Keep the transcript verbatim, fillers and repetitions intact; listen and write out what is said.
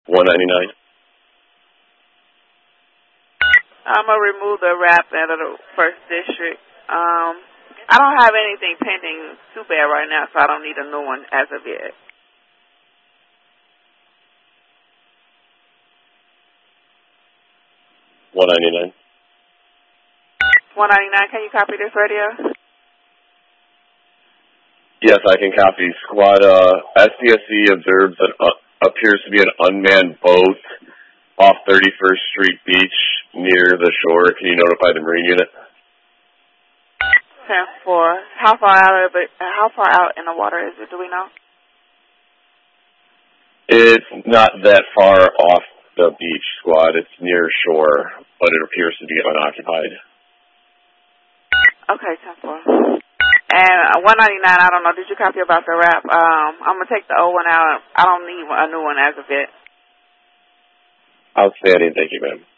one ninety-nine. I'm going to remove the rap out of the first district. Um, I don't have anything pending too bad right now, so I don't need a new one as of yet. one ninety-nine. one ninety-nine, can you copy this radio? Yes, I can copy. Squad uh, S D S E observes that uh, appears to be an unmanned boat off thirty-first Street Beach near the shore. Can you notify the Marine unit? ten four. How far out of it, how far out in the water is it, do we know? It's not that far off the beach, squad. It's near shore, but it appears to be unoccupied. Okay, ten four. And uh, one ninety-nine, I don't know, did you copy about the rap? Um, I'm going to take the old one out. I don't need a new one as of yet. Outstanding. Thank you, ma'am.